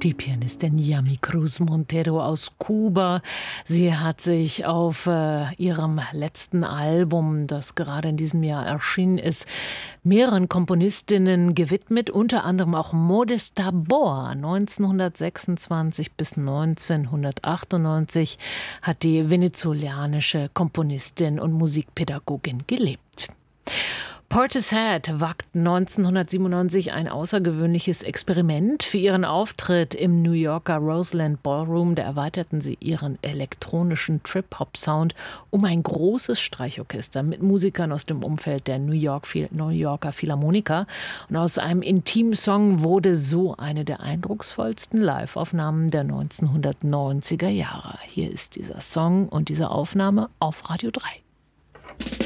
Die Pianistin Yami Cruz Montero aus Kuba. Sie hat sich auf ihrem letzten Album, das gerade in diesem Jahr erschienen ist, mehreren Komponistinnen gewidmet, unter anderem auch Modesta Boa. 1926 bis 1998 hat die venezolanische Komponistin und Musikpädagogin gelebt. Portishead wagt 1997 ein außergewöhnliches Experiment. Für ihren Auftritt im New Yorker Roseland Ballroom, da erweiterten sie ihren elektronischen Trip-Hop-Sound um ein großes Streichorchester mit Musikern aus dem Umfeld der New Yorker Philharmoniker. Und aus einem Intimsong wurde so eine der eindrucksvollsten Live-Aufnahmen der 1990er Jahre. Hier ist dieser Song und diese Aufnahme auf Radio 3.